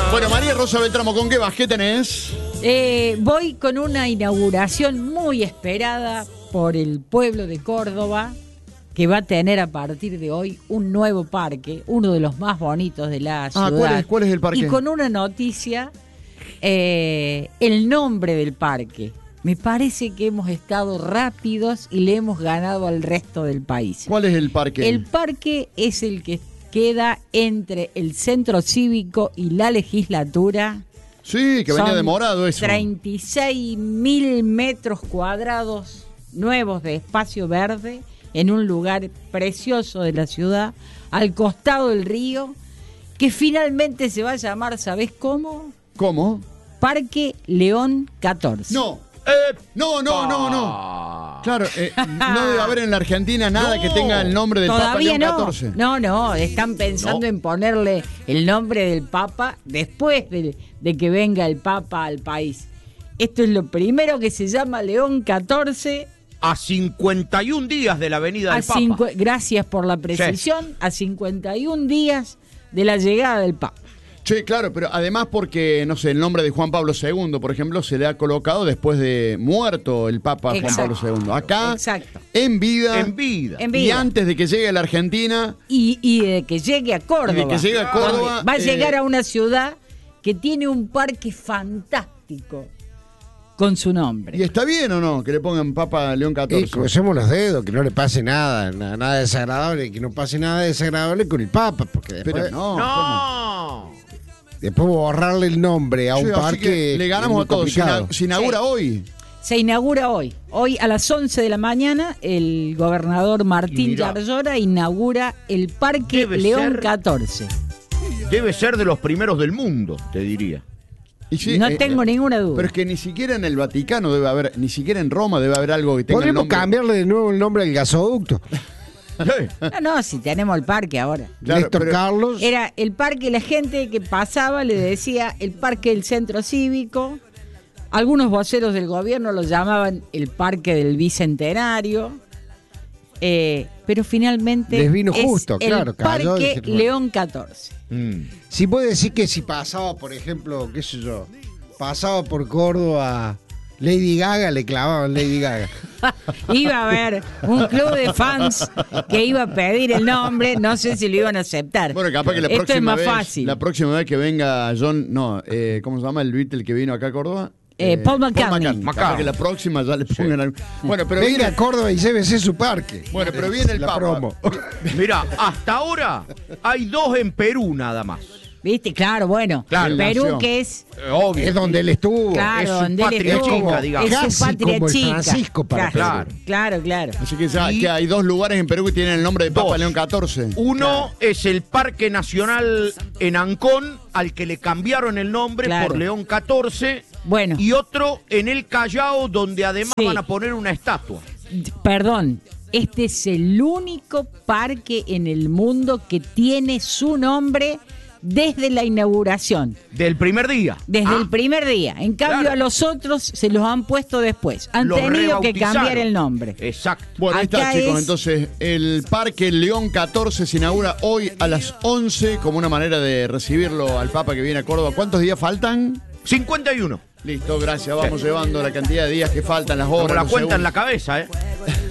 Bueno, María Rosa Beltramo, ¿con qué vas? ¿Qué tenés? Voy con una inauguración muy esperada por el pueblo de Córdoba, que va a tener a partir de hoy un nuevo parque, uno de los más bonitos de la ciudad. ¿Cuál es el parque? Y con una noticia, el nombre del parque. Me parece que hemos estado rápidos y le hemos ganado al resto del país. ¿Cuál es el parque? El parque es el que queda entre el Centro Cívico y la Legislatura. Sí, que venía demorado eso. 36.000 metros cuadrados nuevos de espacio verde en un lugar precioso de la ciudad, al costado del río, que finalmente se va a llamar, ¿sabés cómo? ¿Cómo? Parque León 14. No. Claro, no debe haber en la Argentina nada que tenga el nombre del Papa León XIV. No, están pensando en ponerle el nombre del Papa después de que venga el Papa al país. Esto es lo primero que se llama León XIV. A 51 días de la venida del Papa. Gracias por la precisión. Sí. A 51 días de la llegada del Papa. Sí, claro, pero además porque, no sé, el nombre de Juan Pablo II, por ejemplo, se le ha colocado después de muerto el Papa Juan Pablo II. Acá, en vida. Y antes de que llegue a la Argentina. Y de que llegue a Córdoba. Y de que llegue a Córdoba. Va a llegar a una ciudad que tiene un parque fantástico con su nombre. ¿Y está bien o no que le pongan Papa León XIV? Y crucemos los dedos, que no le pase nada desagradable, que no pase nada desagradable con el Papa, porque después... Pero no. Después borrarle el nombre a un parque. Le ganamos a todos. Se inaugura hoy. Se inaugura hoy. Hoy a las 11 de la mañana, el gobernador Martín Yarlora inaugura el Parque León 14. Debe ser de los primeros del mundo, te diría. Sí, no tengo ninguna duda. Pero es que ni siquiera en el Vaticano debe haber, ni siquiera en Roma debe haber algo que tenga el nombre. Podemos cambiarle de nuevo el nombre al gasoducto. No, si tenemos el parque ahora. Claro, Néstor Carlos. Era el parque, la gente que pasaba le decía el parque del Centro Cívico. Algunos voceros del gobierno lo llamaban el parque del Bicentenario. Pero finalmente les vino justo, el parque León 14. Si puede decir que si pasaba, por ejemplo, qué sé yo, pasaba por Córdoba Lady Gaga, le clavaban Lady Gaga. Iba a haber un club de fans que iba a pedir el nombre, no sé si lo iban a aceptar. Bueno, capaz que Esto es más fácil. La próxima vez que venga John, ¿cómo se llama el Beatle que vino acá a Córdoba? Paul McCartney. Capaz que la próxima ya le pongan Bueno, pero venga a Córdoba y llévese su parque. Bueno, pero viene el Papa. Promo. Mirá, hasta ahora hay 2 en Perú nada más. ¿Viste? Claro, bueno. Claro, Perú que es... Obvio. Es donde él estuvo. Claro, es su donde patria él estuvo. chica, digamos. Es su patria como chica. el Francisco para Claro. Así que ya que hay 2 lugares en Perú que tienen el nombre de Papa León XIV. Uno es el Parque Nacional en Ancón, al que le cambiaron el nombre por León XIV. Bueno. Y otro en el Callao, donde además van a poner una estatua. Perdón, este es el único parque en el mundo que tiene su nombre desde la inauguración. Del primer día. Desde el primer día. En cambio, a los otros se los han puesto después. Han tenido que cambiar el nombre. Exacto. Bueno, ahí está, chicos. Entonces, el Parque León 14 se inaugura hoy a las 11 como una manera de recibirlo al Papa que viene a Córdoba. ¿Cuántos días faltan? 51. Listo, gracias. Vamos llevando la cantidad de días que faltan, las horas. Como la los cuenta en segundos. la cabeza,